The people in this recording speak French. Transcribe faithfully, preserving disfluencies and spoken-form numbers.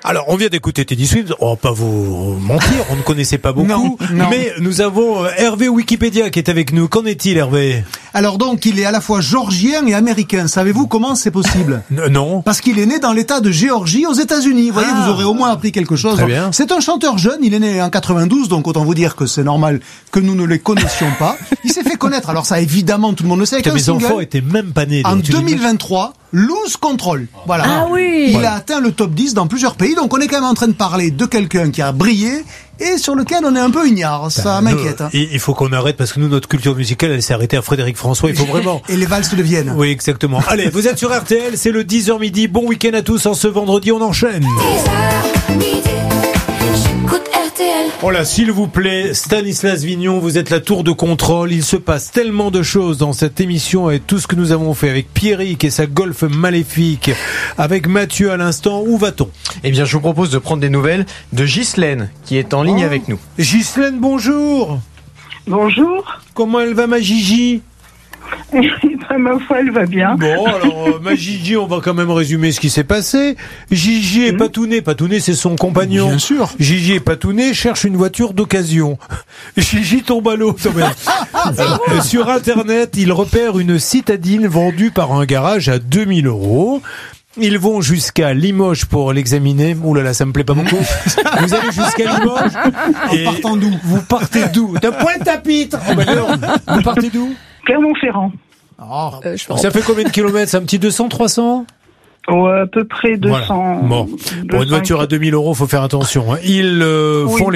Alors, on vient d'écouter Teddy Swims. On va pas vous mentir, on ne connaissait pas beaucoup. Non, non. Mais nous avons Hervé Wikipédia qui est avec nous. Qu'en est-il, Hervé? Alors donc, il est à la fois georgien et américain. Savez-vous comment c'est possible? Non. Parce qu'il est né dans l'état de Géorgie aux États-Unis. Vous voyez, Ah. vous aurez au moins appris quelque chose. Très bien. C'est un chanteur jeune. Il est né en quatre-vingt-douze, donc autant vous dire que c'est normal que nous ne les connaissions pas. Il s'est fait connaître. Alors ça, évidemment, tout le monde le sait. Avec Que un mes single. enfants étaient même pas nés. En donc tu deux mille l'imagines. vingt-trois, Lose Control. Voilà. Ah oui. Il Voilà. a atteint le top dix dans plusieurs pays. Donc on est quand même en train de parler de quelqu'un qui a brillé et sur lequel on est un peu ignare. Ça Nous, m'inquiète. hein. Il il faut qu'on arrête parce que nous, notre culture musicale, elle s'est arrêtée à Frédéric François. Il faut vraiment. Et les valses de Vienne. Oui, exactement. Allez, vous êtes sur R T L, c'est le dix heures midi. Bon week-end à tous. En ce vendredi, on enchaîne. dix heures midi, j'écoute R T L. Oh là, s'il vous plaît, Stanislas Vignon, vous êtes la tour de contrôle. Il se passe tellement de choses dans cette émission et tout ce que nous avons fait avec Pierrick et sa golf maléfique, avec Mathieu à l'instant. Où va-t-on? Eh bien, je vous propose de prendre des nouvelles de Ghislaine, qui est en ligne Oh. avec nous. Ghislaine, bonjour. Bonjour. Comment elle va, ma Gigi? Ben, ma foi, elle va bien. Bon, alors, euh, ma Gigi, on va quand même résumer ce qui s'est passé. Gigi est patouné. Patouné, c'est son compagnon. Bien sûr. Gigi est patouné, cherche une voiture d'occasion. Gigi tombe à l'eau. Non, mais- Euh, Sur Internet, il repère une citadine vendue par un garage à deux mille euros. Ils vont jusqu'à Limoges pour l'examiner. Ouh là là, ça me plaît pas beaucoup. Vous allez jusqu'à Limoges. Et partant d'où? Vous partez d'où? De Pointe-à-Pitre. Oh, ben non. Vous partez d'où? Clermont-Ferrand. Euh, je pense. Ça fait combien de kilomètres? C'est un petit deux cents, trois cents? Ouais, à peu près deux cents. Voilà. Bon, pour une voiture à deux mille euros, faut faire attention. hein. Ils euh, Oui. font les